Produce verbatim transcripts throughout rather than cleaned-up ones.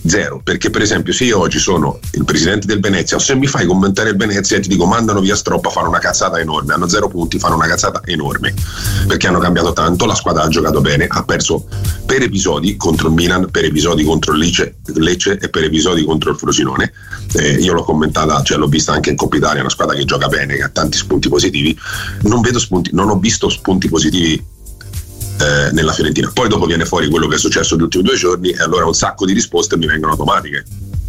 Zero, perché per esempio se io oggi sono il presidente del Venezia o se mi fai commentare il Venezia e ti dico mandano via Stroppa, fanno una cazzata enorme, hanno zero punti, fanno una cazzata enorme perché hanno cambiato tanto, la squadra ha giocato bene, ha perso per episodi contro il Milan, per episodi contro il Lecce, Lecce e per episodi contro il Frosinone. Eh, io l'ho commentata, cioè l'ho vista anche in Coppa Italia, una squadra che gioca bene, che ha tanti spunti positivi. Non vedo spunti, non ho visto spunti positivi Eh, nella Fiorentina. Poi dopo viene fuori quello che è successo gli ultimi due giorni e allora un sacco di risposte mi vengono automatiche.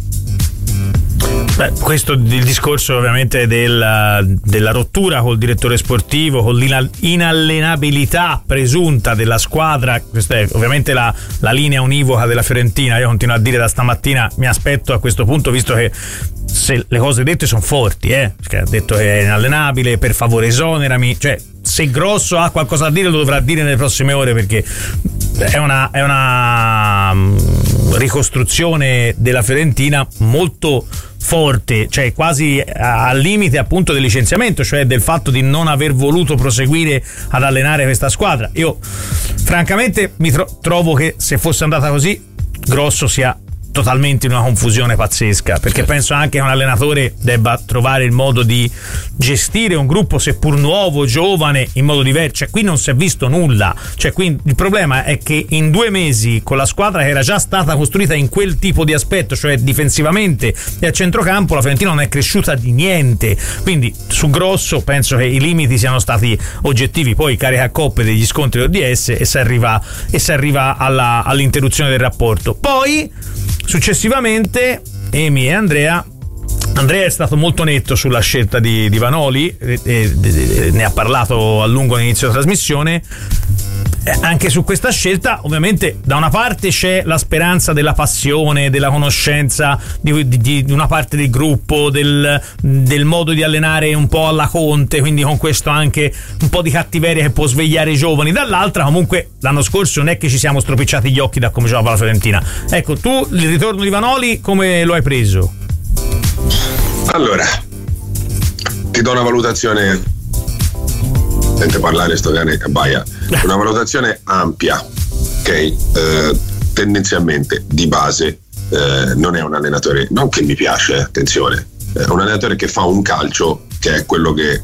Beh, questo il discorso ovviamente della, della rottura col direttore sportivo, con l'inallenabilità presunta della squadra. Questa è ovviamente la, la linea univoca della Fiorentina. Io continuo a dire da stamattina, mi aspetto a questo punto, visto che se le cose dette sono forti, eh? Perché ha detto che è inallenabile, per favore esonerami, cioè se Grosso ha qualcosa da dire lo dovrà dire nelle prossime ore, perché è una, è una ricostruzione della Fiorentina molto forte, cioè quasi al limite appunto del licenziamento, cioè del fatto di non aver voluto proseguire ad allenare questa squadra. Io francamente mi tro- trovo che se fosse andata così Grosso sia totalmente in una confusione pazzesca, perché certo. Penso anche che un allenatore debba trovare il modo di gestire un gruppo seppur nuovo, giovane, in modo diverso. Cioè qui non si è visto nulla, cioè qui il problema è che in due mesi con la squadra che era già stata costruita in quel tipo di aspetto, cioè difensivamente e a centrocampo, la Fiorentina non è cresciuta di niente. Quindi su Grosso penso che i limiti siano stati oggettivi, poi carica a coppe degli scontri O D S e si arriva, e si arriva alla, all'interruzione del rapporto. Poi successivamente Emi e Andrea Andrea è stato molto netto sulla scelta di, di Vanoli, e, e, e, ne ha parlato a lungo all'inizio della trasmissione. Anche su questa scelta ovviamente da una parte c'è la speranza della passione, della conoscenza di, di, di una parte del gruppo, del, del modo di allenare un po' alla Conte, quindi con questo anche un po' di cattiveria che può svegliare i giovani. Dall'altra comunque l'anno scorso non è che ci siamo stropicciati gli occhi da come giocava la Fiorentina. Ecco, tu il ritorno di Vanoli come lo hai preso? Allora, ti do una valutazione. Sente parlare sto cane che abbaia. Una valutazione ampia, ok? Eh, tendenzialmente di base eh, non è un allenatore, non che mi piace, attenzione, è un allenatore che fa un calcio che è quello che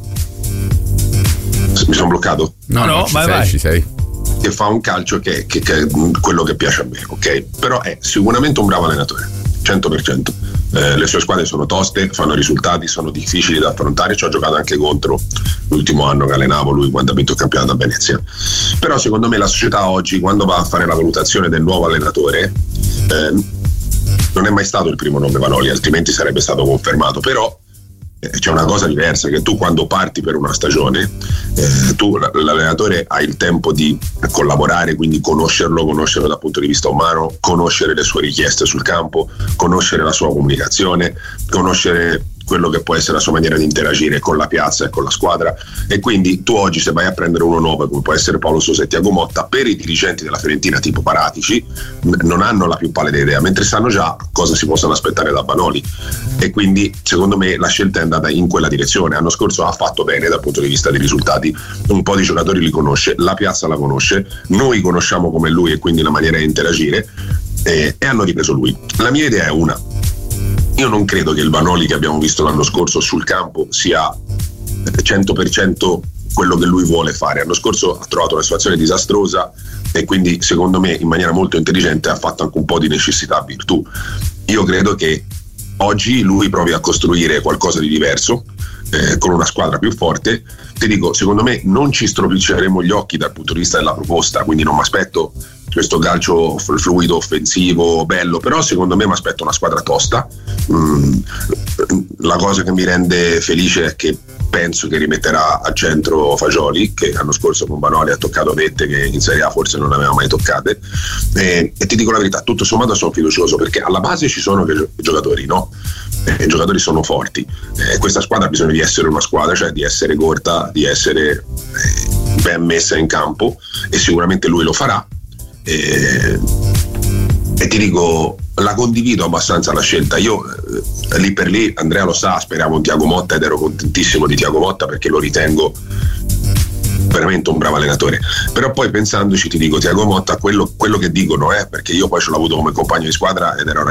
mi sono bloccato? No, no, no ci, vai, sei, vai. ci sei. Che fa un calcio che, che, che è quello che piace a me, ok? Però è sicuramente un bravo allenatore, cento per cento. Eh, le sue squadre sono toste, fanno risultati, sono difficili da affrontare. Ci ho giocato anche contro l'ultimo anno che allenavo lui quando ha vinto il campionato a Venezia. Però secondo me la società oggi, quando va a fare la valutazione del nuovo allenatore, eh, non è mai stato il primo nome Vanoli, altrimenti sarebbe stato confermato. Però eh, c'è una cosa diversa, che tu quando parti per una stagione, eh, tu l'allenatore ha il tempo di collaborare, quindi conoscerlo, conoscerlo dal punto di vista umano, conoscere le sue richieste sul campo, conoscere la sua comunicazione, conoscere quello che può essere la sua maniera di interagire con la piazza e con la squadra. E quindi tu oggi, se vai a prendere uno nuovo come può essere Paolo Sousa e Thiago Motta, per i dirigenti della Fiorentina tipo Paratici non hanno la più pallida idea, mentre sanno già cosa si possono aspettare da Vanoli. E quindi secondo me la scelta è andata in quella direzione. L'anno scorso ha fatto bene dal punto di vista dei risultati, un po' di giocatori li conosce, la piazza la conosce, noi conosciamo come lui e quindi la maniera di interagire, e, e hanno ripreso lui. La mia idea è una: io non credo che il Vanoli che abbiamo visto l'anno scorso sul campo sia cento per cento quello che lui vuole fare. L'anno scorso ha trovato una situazione disastrosa e quindi secondo me in maniera molto intelligente ha fatto anche un po' di necessità virtù. Io credo che oggi lui provi a costruire qualcosa di diverso, eh, con una squadra più forte. Ti dico, secondo me non ci stropicceremo gli occhi dal punto di vista della proposta, quindi non mi aspetto questo calcio fluido, offensivo, bello, però secondo me mi aspetto una squadra tosta. Mm, la cosa che mi rende felice è che penso che rimetterà al centro Fagioli, che l'anno scorso con Vanoli ha toccato vette che in Serie A forse non aveva mai toccate, e, e ti dico la verità, tutto sommato sono fiducioso, perché alla base ci sono i giocatori, no? Eh, I giocatori sono forti, eh, questa squadra ha bisogno di essere una squadra, cioè di essere corta, di essere eh, ben messa in campo, e sicuramente lui lo farà. E, e ti dico, la condivido abbastanza la scelta. Io eh, lì per lì, Andrea lo sa, speravo in Thiago Motta ed ero contentissimo di Thiago Motta perché lo ritengo veramente un bravo allenatore. Però poi pensandoci ti dico, Thiago Motta, quello, quello che dicono è, perché io poi ce l'ho avuto come compagno di squadra ed ero